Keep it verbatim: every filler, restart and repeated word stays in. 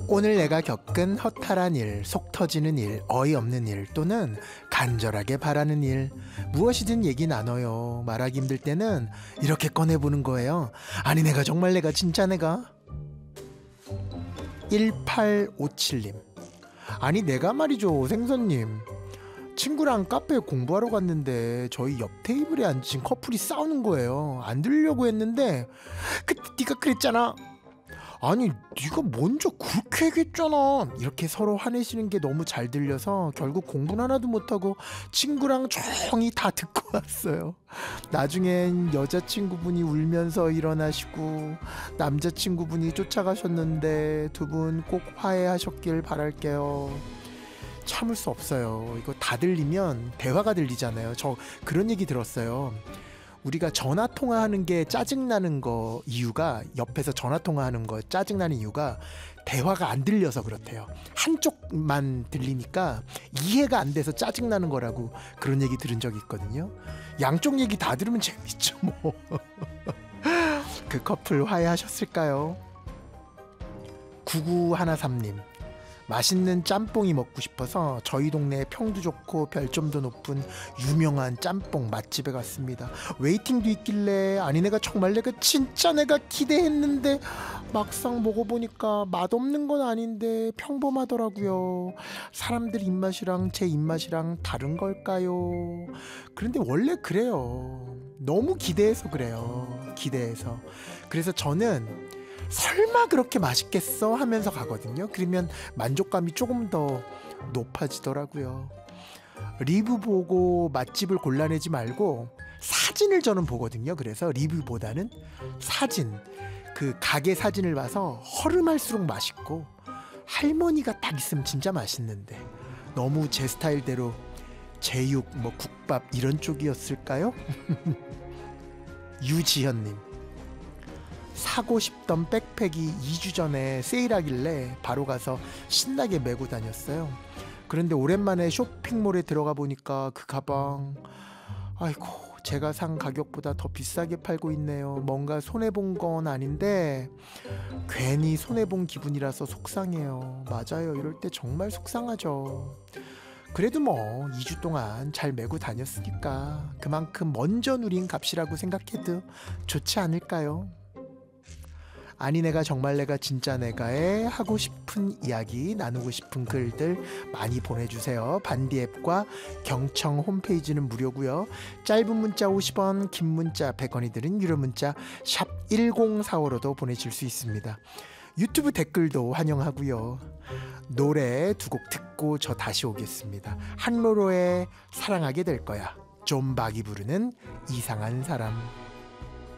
오늘 내가 겪은 허탈한 일, 속 터지는 일, 어이없는 일 또는 간절하게 바라는 일, 무엇이든 얘기 나눠요. 말하기 힘들 때는 이렇게 꺼내보는 거예요. 아니 내가 정말 내가 진짜 내가. 일팔오칠님, 아니 내가 말이죠 생선님, 친구랑 카페에 공부하러 갔는데 저희 옆 테이블에 앉으신 커플이 싸우는 거예요. 안 들으려고 했는데 그때 네가 그랬잖아. 아니 네가 먼저 그렇게 얘기했잖아. 이렇게 서로 화내시는 게 너무 잘 들려서 결국 공부는 하나도 못하고 친구랑 조용히 다 듣고 왔어요. 나중엔 여자친구분이 울면서 일어나시고 남자친구분이 쫓아가셨는데 두 분 꼭 화해하셨길 바랄게요. 참을 수 없어요. 이거 다 들리면 대화가 들리잖아요. 저 그런 얘기 들었어요. 우리가 전화 통화하는 게 짜증나는 거 이유가, 옆에서 전화 통화하는 거 짜증나는 이유가 대화가 안 들려서 그렇대요. 한쪽만 들리니까 이해가 안 돼서 짜증나는 거라고 그런 얘기 들은 적이 있거든요. 양쪽 얘기 다 들으면 재밌죠 뭐. 그 커플 화해하셨을까요? 구구일삼님, 맛있는 짬뽕이 먹고 싶어서 저희 동네에 평도 좋고 별점도 높은 유명한 짬뽕 맛집에 갔습니다. 웨이팅도 있길래 아니 내가 정말 내가 진짜 내가 기대했는데 막상 먹어보니까 맛없는 건 아닌데 평범하더라고요. 사람들 입맛이랑 제 입맛이랑 다른 걸까요? 그런데 원래 그래요. 너무 기대해서 그래요. 기대해서. 그래서 저는 설마 그렇게 맛있겠어 하면서 가거든요. 그러면 만족감이 조금 더 높아지더라고요. 리뷰 보고 맛집을 골라내지 말고 사진을 저는 보거든요. 그래서 리뷰보다는 사진, 그 가게 사진을 봐서 허름할수록 맛있고, 할머니가 딱 있으면 진짜 맛있는데 너무 제 스타일대로 제육, 뭐 국밥 이런 쪽이었을까요? 유지현님, 사고 싶던 백팩이 이 주 전에 세일하길래 바로 가서 신나게 메고 다녔어요. 그런데 오랜만에 쇼핑몰에 들어가 보니까 그 가방, 아이고 제가 산 가격보다 더 비싸게 팔고 있네요. 뭔가 손해본 건 아닌데 괜히 손해본 기분이라서 속상해요. 맞아요. 이럴 때 정말 속상하죠. 그래도 뭐 이 주 동안 잘 메고 다녔으니까 그만큼 먼저 누린 값이라고 생각해도 좋지 않을까요? 아니 내가 정말 내가 진짜 내가에 하고 싶은 이야기, 나누고 싶은 글들 많이 보내주세요. 반디 앱과 경청 홈페이지는 무료고요. 짧은 문자 오십 원, 긴 문자 백 원이들은 유료 문자 샵 일공사오로도 보내실 수 있습니다. 유튜브 댓글도 환영하고요. 노래 두 곡 듣고 저 다시 오겠습니다. 한로로의 사랑하게 될 거야, 존 박이 부르는 이상한 사람.